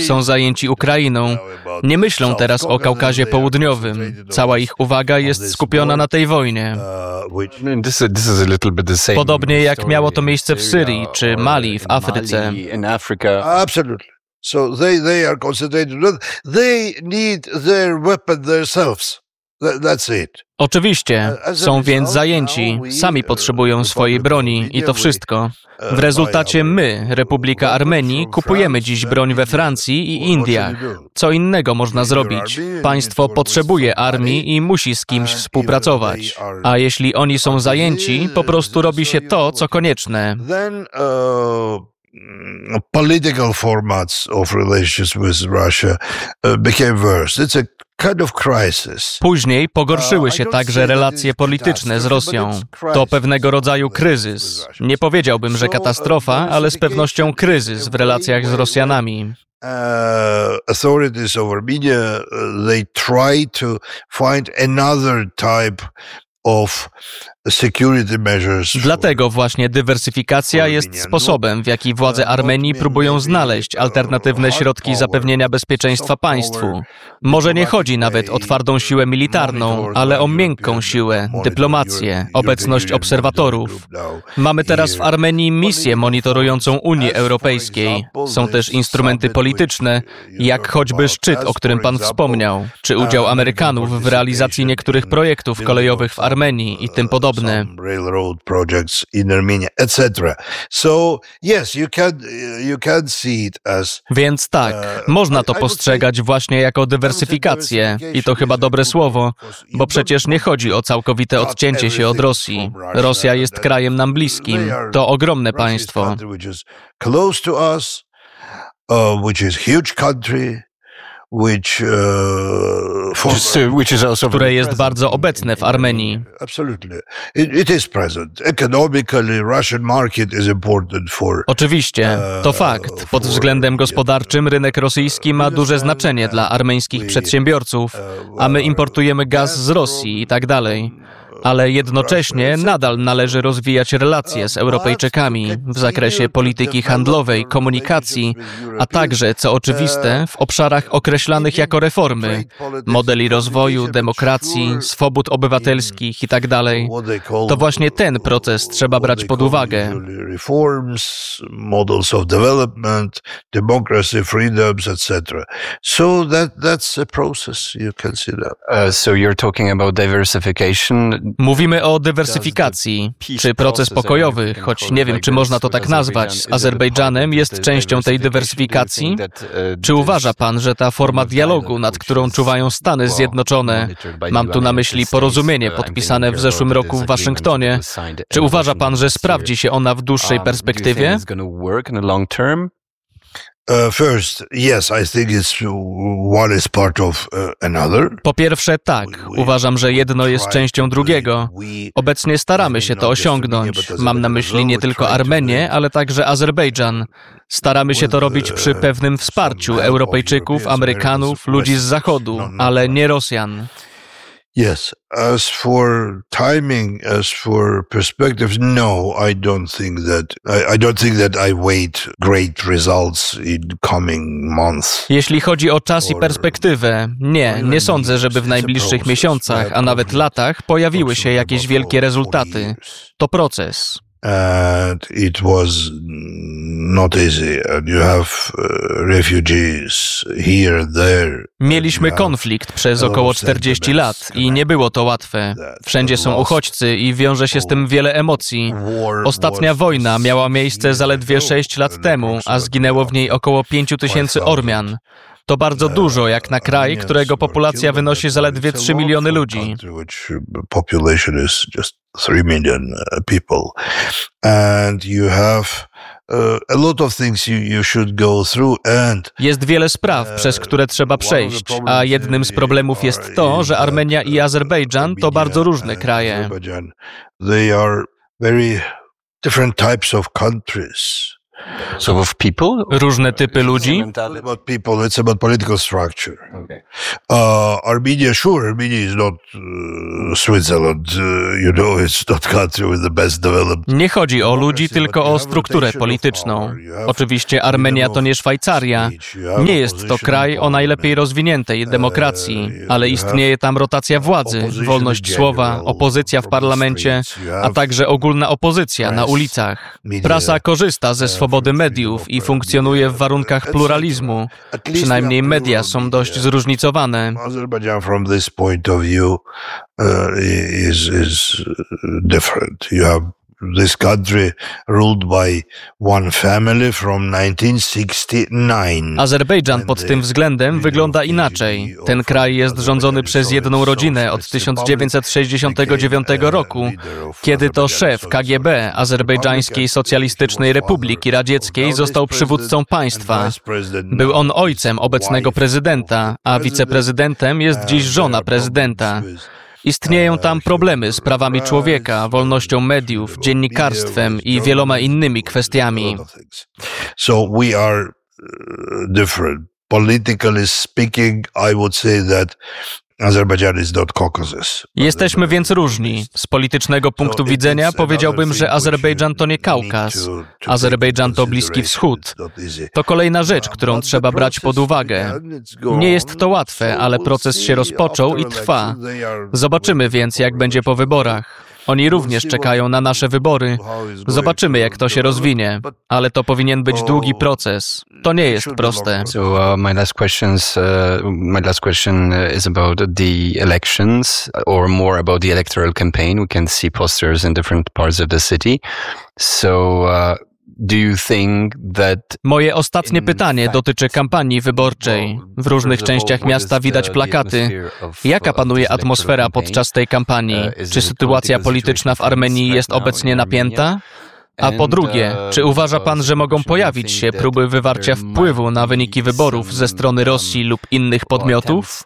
są zajęci Ukrainą. Nie myślą teraz o Kaukazie Południowym. Cała ich uwaga jest skupiona na tej wojnie. Podobnie jak miało to miejsce w Syrii czy Mali w Afryce. So they are concentrated. They need their weapon themselves. That's it. Oczywiście, są więc zajęci, sami potrzebują swojej broni i to wszystko. W rezultacie my, Republika Armenii, kupujemy dziś broń we Francji i Indiach. Co innego można zrobić? Państwo potrzebuje armii i musi z kimś współpracować. A jeśli oni są zajęci, po prostu robi się to, co konieczne. Political formats of relations with Russia became worse. It's a kind of crisis. Później pogorszyły się także relacje polityczne z Rosją. To pewnego rodzaju kryzys. Nie powiedziałbym, że katastrofa, ale z pewnością kryzys w relacjach z Rosjanami. Authorities of Armenia, they try to find another type of security measures. Dlatego właśnie dywersyfikacja jest sposobem, w jaki władze Armenii próbują znaleźć alternatywne środki zapewnienia bezpieczeństwa państwu. Może nie chodzi nawet o twardą siłę militarną, ale o miękką siłę, dyplomację, obecność obserwatorów. Mamy teraz w Armenii misję monitorującą Unii Europejskiej. Są też instrumenty polityczne, jak choćby szczyt, o którym pan wspomniał, czy udział Amerykanów w realizacji niektórych projektów kolejowych w Armenii i tym podobne. Railroad projects in Armenia, etc. So yes, you can see it as. Więc tak, można to postrzegać właśnie jako dywersyfikację i to chyba dobre słowo, bo przecież nie chodzi o całkowite odcięcie się od Rosji. Rosja jest krajem nam bliskim, to ogromne państwo. Close to us, which is huge country. Które jest bardzo obecne w Armenii. Oczywiście, to fakt. Pod względem gospodarczym rynek rosyjski ma duże znaczenie dla armeńskich przedsiębiorców, a my importujemy gaz z Rosji i tak dalej. Ale jednocześnie nadal należy rozwijać relacje z Europejczykami w zakresie polityki handlowej, komunikacji, a także, co oczywiste, w obszarach określanych jako reformy, modeli rozwoju, demokracji, swobód obywatelskich i tak dalej. To właśnie ten proces trzeba brać pod uwagę. Models of development, democracy, freedoms, etc. So that's a process. You can see that. So you're talking about diversification. Mówimy o dywersyfikacji, czy proces pokojowy, choć nie wiem, czy można to tak nazwać, z Azerbejdżanem jest częścią tej dywersyfikacji? Czy uważa pan, że ta forma dialogu, nad którą czuwają Stany Zjednoczone, mam tu na myśli porozumienie podpisane w zeszłym roku w Waszyngtonie, czy uważa pan, że sprawdzi się ona w dłuższej perspektywie? First, yes, I think one is part of another. Po pierwsze, tak. Uważam, że jedno jest częścią drugiego. Obecnie staramy się to osiągnąć. Mam na myśli nie tylko Armenię, ale także Azerbejdżan. Staramy się to robić przy pewnym wsparciu Europejczyków, Amerykanów, ludzi z Zachodu, ale nie Rosjan. Yes, as for timing, as for perspectives, no, I don't think that I wait great results in coming months. Jeśli chodzi o czas i perspektywę, nie sądzę, żeby w najbliższych miesiącach, a nawet latach pojawiły się jakieś wielkie rezultaty. To proces. And it was not easy. And you have refugees here, there. Mieliśmy konflikt przez około 40 lat i nie było to łatwe. Wszędzie są uchodźcy i wiąże się z tym wiele emocji. Ostatnia wojna miała miejsce zaledwie 6 lat temu, a zginęło w niej około 5000 Ormian. To bardzo dużo, jak na kraj, którego populacja wynosi zaledwie 3 miliony ludzi. Population is just 3 million people. And you have a lot of things you should go through and jest wiele spraw, przez które trzeba przejść, a jednym z problemów jest to, że Armenia i Azerbejdżan to bardzo różne kraje. They are very different types of countries. So of people? Różne typy ludzi? About people, it's about political structure. Okay. Armenia is not Switzerland. It's not country with the best developed. Nie chodzi o ludzi, tylko o strukturę polityczną. Oczywiście Armenia to nie Szwajcaria. Nie jest to kraj o najlepiej rozwiniętej demokracji, ale istnieje tam rotacja władzy, wolność słowa, opozycja w parlamencie, a także ogólna opozycja na ulicach. Prasa korzysta ze swobody mediów i funkcjonuje w warunkach pluralizmu. Przynajmniej media są dość zróżnicowane. Azerbaijan from this point of view is different. You have this country ruled by one family from 1969. Azerbejdżan pod tym względem wygląda inaczej. Ten kraj jest rządzony przez jedną rodzinę od 1969 roku, kiedy to szef KGB Azerbejdżańskiej Socjalistycznej Republiki Radzieckiej został przywódcą państwa. Był on ojcem obecnego prezydenta, a wiceprezydentem jest dziś żona prezydenta. Istnieją tam problemy z prawami człowieka, wolnością mediów, dziennikarstwem i wieloma innymi kwestiami. So we are different. Politically speaking, I would say that Azerbaijan is not Caucasus. Jesteśmy więc różni. Z politycznego punktu widzenia powiedziałbym, że Azerbejdżan to nie Kaukaz. Azerbejdżan to Bliski Wschód. To kolejna rzecz, którą trzeba brać pod uwagę. Nie jest to łatwe, ale proces się rozpoczął i trwa. Zobaczymy więc, jak będzie po wyborach. Oni również czekają na nasze wybory. Zobaczymy, jak to się rozwinie, ale to powinien być długi proces. To nie jest proste. So my last question is about the elections, or more about the electoral campaign. We can see posters in different parts of the city. So do you think that... Moje ostatnie pytanie dotyczy kampanii wyborczej. W różnych częściach miasta widać plakaty. Jaka panuje atmosfera podczas tej kampanii? Czy sytuacja polityczna w Armenii jest obecnie napięta? A po drugie, czy uważa pan, że mogą pojawić się próby wywarcia wpływu na wyniki wyborów ze strony Rosji lub innych podmiotów?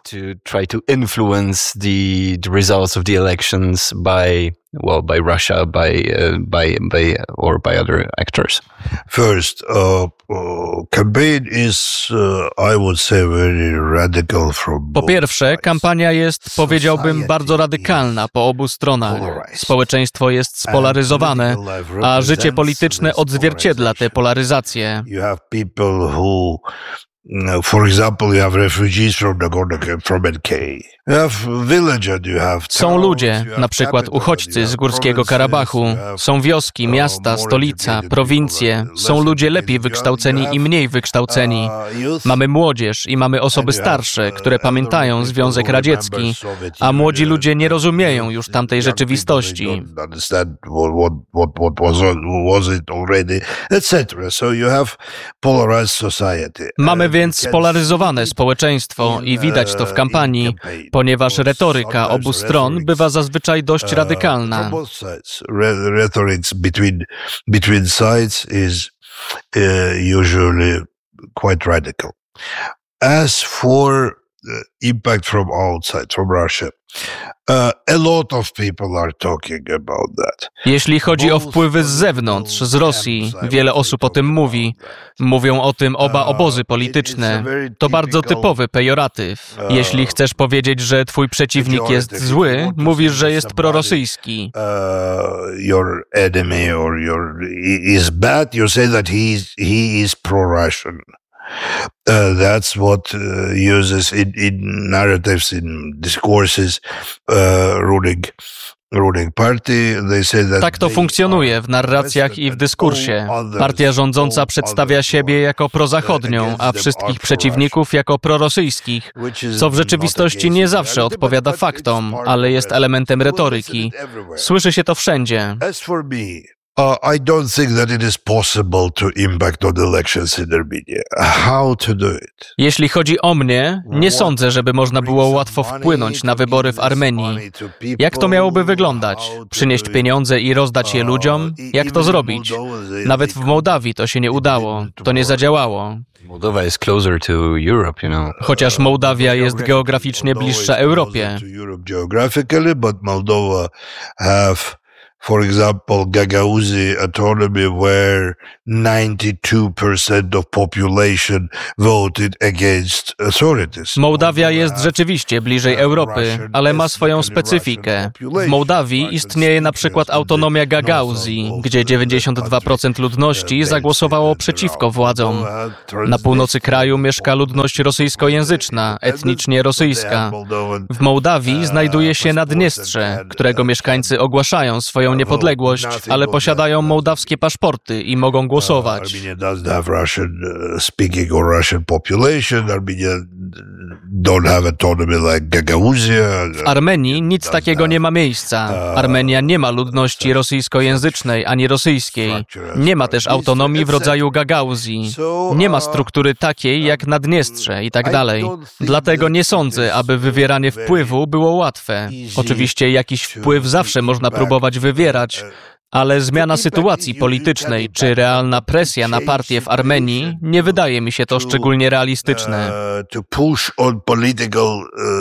By Russia, or by other actors. First, campaign is, I would say, very radical from. Po pierwsze, kampania jest, powiedziałbym, bardzo radykalna po obu stronach. Społeczeństwo jest spolaryzowane, a życie polityczne odzwierciedla tę polaryzację. You have people who, for example, you have refugees from NK. You have villages, you have towns, są ludzie, na przykład uchodźcy z Górskiego Karabachu, są wioski, miasta, stolica, prowincje, są ludzie lepiej wykształceni i mniej wykształceni. Mamy młodzież i mamy osoby starsze, które pamiętają Związek Radziecki, a młodzi ludzie nie rozumieją już tamtej rzeczywistości. Mamy więc spolaryzowane społeczeństwo i widać to w kampanii, ponieważ retoryka obu stron bywa zazwyczaj dość radykalna. Rhetoric between sides is usually quite radical. As for impact from outside, from Russia, a lot of people are talking about that. Jeśli chodzi o wpływy z zewnątrz, z Rosji, wiele osób o tym mówi. Mówią o tym oba obozy polityczne. To bardzo typowy pejoratyw. Jeśli chcesz powiedzieć, że twój przeciwnik jest zły, mówisz, że jest prorosyjski. Your enemy or is bad, you say that he is pro-Russian. That's what uses in narratives, in discourses, ruling party. They say that tak to funkcjonuje w narracjach i w dyskursie. Partia rządząca przedstawia siebie jako prozachodnią, a wszystkich przeciwników jako prorosyjskich, co w rzeczywistości nie zawsze odpowiada faktom, ale jest elementem retoryki. Słyszy się to wszędzie. I don't think that it is possible to impact on elections in Armenia. How to do it? Jeśli chodzi o mnie, nie sądzę, żeby można było łatwo wpłynąć na wybory w Armenii. Jak to miałoby wyglądać? Przynieść pieniądze i rozdać je ludziom? Jak to zrobić? Nawet w Mołdawii to się nie udało. To nie zadziałało. Chociaż Mołdawia jest geograficznie bliższa Europie. for example, Gagauzji autonomy, where 92% of population voted against authorities. Mołdawia jest rzeczywiście bliżej Europy, ale ma swoją specyfikę. W Mołdawii istnieje na przykład autonomia Gagauzji, gdzie 92% ludności zagłosowało przeciwko władzom. Na północy kraju mieszka ludność rosyjskojęzyczna, etnicznie rosyjska. W Mołdawii znajduje się Naddniestrze, którego mieszkańcy ogłaszają swoją niepodległość, ale posiadają mołdawskie paszporty i mogą głosować. Armenia doesn't have Russian speaking or Russian population. Armenia don't have autonomy like Gagauzja. W Armenii nic takiego nie ma miejsca. Armenia nie ma ludności rosyjskojęzycznej ani rosyjskiej. Nie ma też autonomii w rodzaju Gagauzji. Nie ma struktury takiej jak Naddniestrze i tak dalej. Dlatego nie sądzę, aby wywieranie wpływu było łatwe. Oczywiście jakiś wpływ zawsze można próbować wywierać, ale zmiana sytuacji politycznej czy realna presja na partię w Armenii nie wydaje mi się to szczególnie realistyczne. To push on political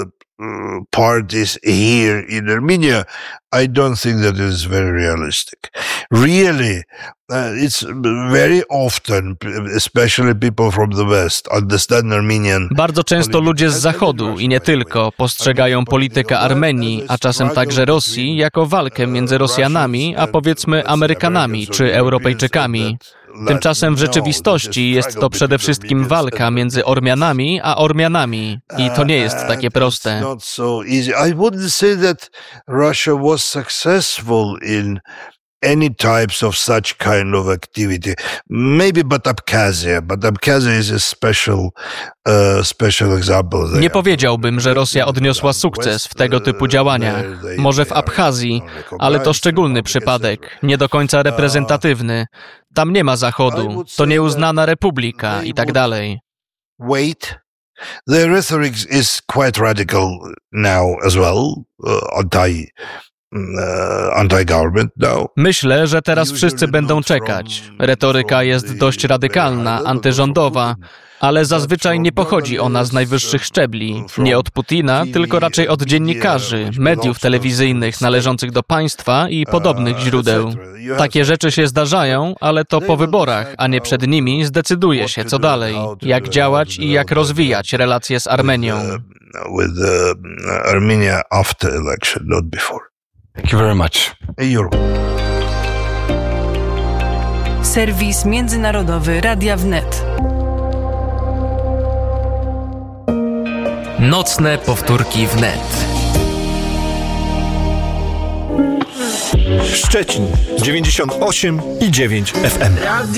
parties here in Armenia, I don't think that is very realistic. Really, it's very often, especially people from the West, understand Armenian. Bardzo często ludzie z Zachodu i nie tylko postrzegają politykę Armenii, a czasem także Rosji, jako walkę między Rosjanami, a powiedzmy Amerykanami czy Europejczykami. Tymczasem w rzeczywistości jest to przede wszystkim walka między Ormianami a Ormianami i to nie jest takie proste. I wouldn't say that Russia was successful in any types of such kind of activity. Maybe but Abkhazia is a special example there. Nie powiedziałbym, że Rosja odniosła sukces w tego typu działaniach. Może w Abchazji, ale to szczególny przypadek, nie do końca reprezentatywny. Tam nie ma Zachodu, to nieuznana republika i tak dalej. Wait. The rhetoric is quite radical now as well, anti-government now. Myślę, że teraz wszyscy będą czekać. Retoryka jest dość radykalna, antyrządowa, ale zazwyczaj nie pochodzi ona z najwyższych szczebli. Nie od Putina, tylko raczej od dziennikarzy, mediów telewizyjnych należących do państwa i podobnych źródeł. Takie rzeczy się zdarzają, ale to po wyborach, a nie przed nimi zdecyduje się, co dalej, jak działać i jak rozwijać relacje z Armenią. With Armenia after election, not before. Thank you very much. Serwis międzynarodowy Radia Wnet. Nocne powtórki Wnet. Szczecin 98,9 FM.